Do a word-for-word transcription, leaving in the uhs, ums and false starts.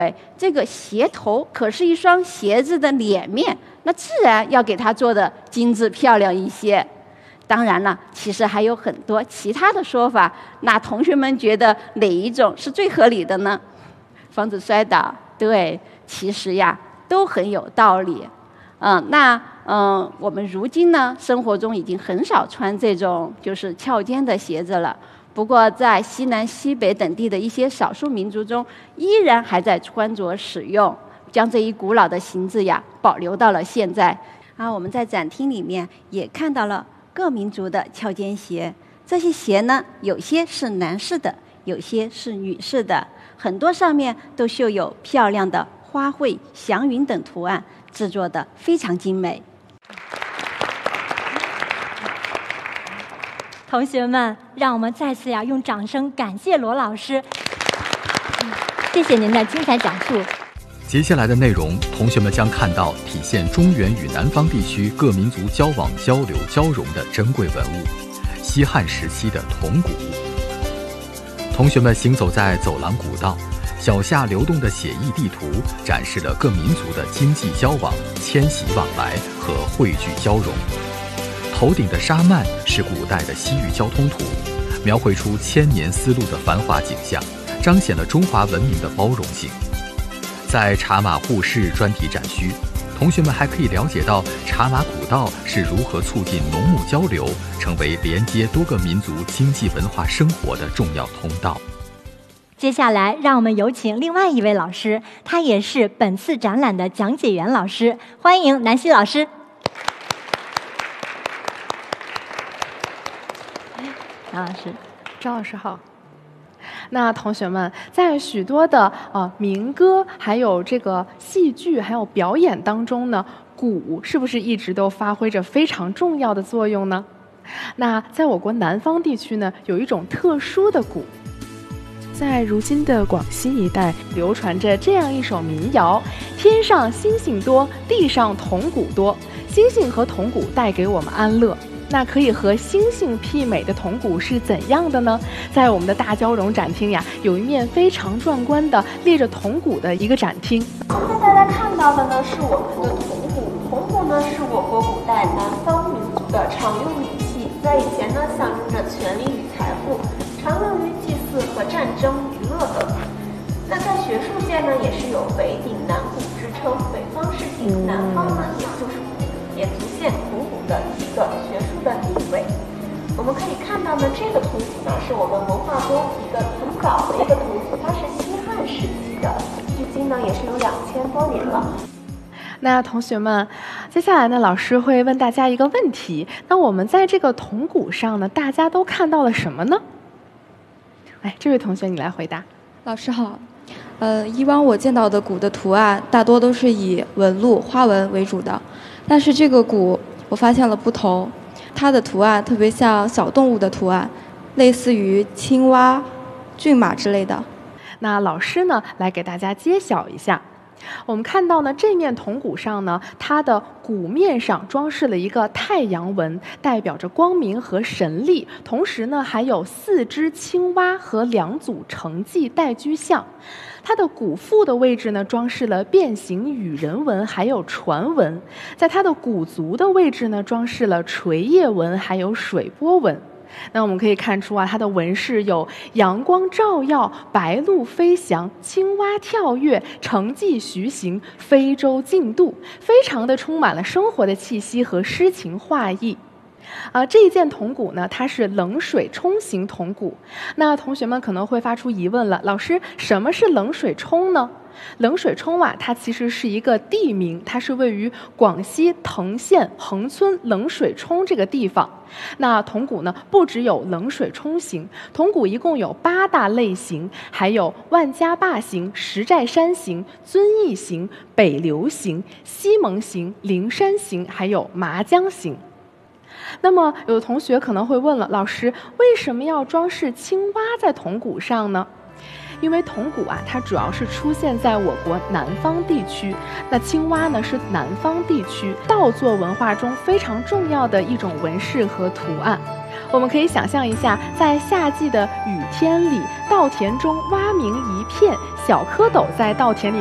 哎，这个鞋头可是一双鞋子的脸面，那自然要给它做的精致漂亮一些。当然了，其实还有很多其他的说法，那同学们觉得哪一种是最合理的呢？防止摔倒，对，其实呀都很有道理。嗯，那嗯，我们如今呢，生活中已经很少穿这种就是翘尖的鞋子了。不过，在西南、西北等地的一些少数民族中，依然还在穿着使用，将这一古老的形制呀保留到了现在。啊，我们在展厅里面也看到了各民族的翘尖鞋。这些鞋呢，有些是男士的，有些是女士的，很多上面都绣有漂亮的花卉、祥云等图案，制作的非常精美。 同学们，让我们再次呀用掌声感谢罗老师。谢谢您的精彩讲述。 接下来的内容，同学们将看到体现中原与南方地区各民族交往、交流、交融的珍贵文物——西汉时期的铜鼓。同学们行走在走廊古道，脚下流动的写意地图展示了各民族的经济交往、迁徙往来和汇聚交融。头顶的沙幔是古代的西域交通图，描绘出千年丝路的繁华景象，彰显了中华文明的包容性。在茶马互市专题展区，同学们还可以了解到茶马古道是如何促进农牧交流，成为连接多个民族经济文化生活的重要通道。 接下来，让我们有请另外一位老师，他也是本次展览的讲解员老师，欢迎南希老师。 张老师，张老师好。那同学们，在许多的呃民歌、还有这个戏剧、还有表演当中呢，鼓是不是一直都发挥着非常重要的作用呢？那在我国南方地区呢，有一种特殊的鼓，在如今的广西一带流传着这样一首民谣：天上星星多，地上铜鼓多，星星和铜鼓带给我们安乐。那可以和星星媲美的铜鼓是怎样的呢？在我们的大交融展厅呀，有一面非常壮观的列着铜鼓的一个展厅。 现在大家看到的呢是我们的铜鼓，铜鼓呢是我国古代南方民族的常用礼器，在以前呢象征着权力与财富，常用于祭祀和战争、娱乐等。那在学术界呢，也是有北鼎南鼓之称，北方是鼎，南方呢也就是鼓，也足见铜鼓的一个学术的地位。我们可以看到呢，这个铜鼓呢是我们文化中一个很早的一个铜鼓，它是西汉时期的，距今呢也是有两千多年了。 那同学们，接下来呢，老师会问大家一个问题：那我们在这个铜鼓上呢，大家都看到了什么呢？哎，这位同学你来回答。 老师好。呃，以往我见到的鼓的图案大多都是以纹路、花纹为主的，但是这个鼓我发现了不同，它的图案特别像小动物的图案，类似于青蛙、骏马之类的。 那老师呢，来给大家揭晓一下。我们看到呢，这面铜鼓上呢，它的鼓面上装饰了一个太阳纹，代表着光明和神力。同时呢，还有四只青蛙和两组承继待居像。它的鼓腹的位置呢，装饰了变形羽人纹，还有船纹。在它的鼓足的位置呢，装饰了垂叶纹，还有水波纹。那我们可以看出啊，它的纹饰有阳光照耀、白鹭飞翔、青蛙跳跃、承继徐行、非洲竞渡，非常的充满了生活的气息和诗情画意。啊，这一件铜鼓呢，它是冷水冲型铜鼓。那同学们可能会发出疑问了，老师，什么是冷水冲呢？冷水冲啊，它其实是一个地名，它是位于广西藤县横村冷水冲这个地方。那铜鼓呢，不只有冷水冲型，铜鼓一共有八大类型，还有万家坝型、石寨山型、遵义型、北流型、西蒙型、灵山型，还有麻江型。那么有的同学可能会问了，老师，为什么要装饰青蛙在铜鼓上呢？因为铜鼓啊，它主要是出现在我国南方地区，那青蛙呢是南方地区稻作文化中非常重要的一种纹饰和图案。我们可以想象一下，在夏季的雨天里，稻田中蛙鸣一片， 小蝌蚪在稻田里